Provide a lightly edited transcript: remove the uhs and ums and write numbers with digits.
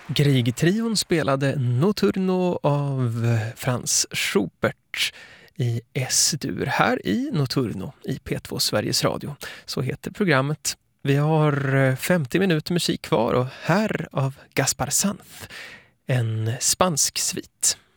Grieg-trion spelade Notturno av Franz Schubert i S-dur här i Notturno i P2 Sveriges Radio. Så heter programmet. Vi har 50 minuter musik kvar och här av Gaspar Sanz, en spansk svit.